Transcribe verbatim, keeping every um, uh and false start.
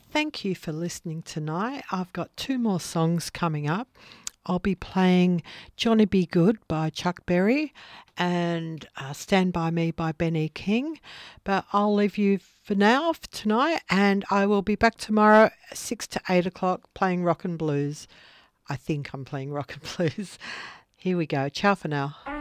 Thank you for listening tonight. I've got two more songs coming up. I'll be playing Johnny Be Good by Chuck Berry and uh, Stand By Me by Benny King. But I'll leave you for now, for tonight, and I will be back tomorrow six to eight o'clock playing rock and blues. I think I'm playing rock and blues. Here we go. Ciao for now.